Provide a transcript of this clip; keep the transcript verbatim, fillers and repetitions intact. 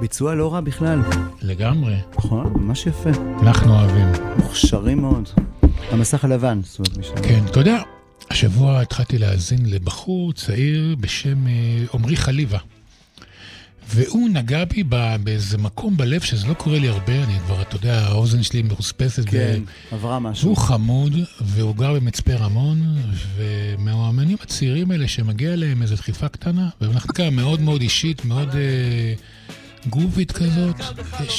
ביצוע לא רע בכלל. לגמרי. נכון, ממש יפה. אנחנו אוהבים. מוכשרים מאוד. המסך הלבן, זאת אומרת משם. כן, אתה יודע, השבוע התחלתי להאזין לבחור צעיר בשם עומרי חליבה. והוא נגע בי באיזה מקום בלב שזה לא קורה לי הרבה, אני כבר, אתה יודע, האוזן שלי מרוספסת. כן, עברה משהו. הוא חמוד, והוא גר במצפה רמון, ומהאמנים הצעירים האלה שמגיע להם איזו דחיפה קטנה, ומחלקה מאוד מאוד אישית, מאוד אה, גרובית כזאת,